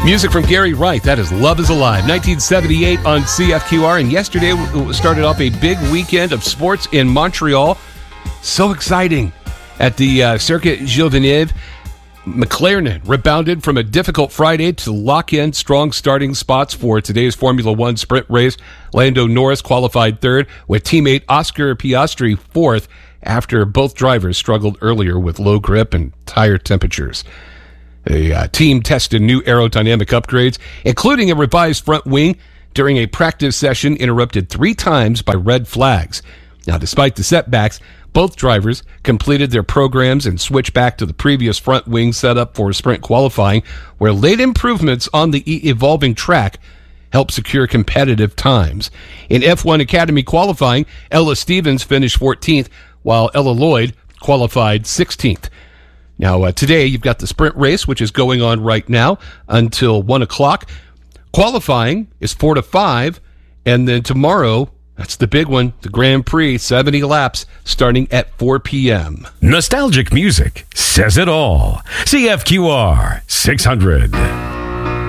Music from Gary Wright. That is Love is Alive. 1978 on CFQR. And yesterday started off a big weekend of sports in Montreal. So exciting. At the Circuit Gilles Villeneuve, McLaren rebounded from a difficult Friday to lock in strong starting spots for today's Formula One sprint race. Lando Norris qualified third, with teammate Oscar Piastri fourth, after both drivers struggled earlier with low grip and tire temperatures. The team tested new aerodynamic upgrades, including a revised front wing, during a practice session interrupted 3 times by red flags. Now, despite the setbacks, both drivers completed their programs and switched back to the previous front wing setup for sprint qualifying, where late improvements on the evolving track helped secure competitive times. In F1 Academy qualifying, Ella Stevens finished 14th, while Ella Lloyd qualified 16th. Now, today you've got the sprint race, which is going on right now until 1 o'clock. Qualifying is 4 to 5. And then tomorrow, that's the big one, the Grand Prix, 70 laps, starting at 4 p.m. Nostalgic music says it all. CFQR 600.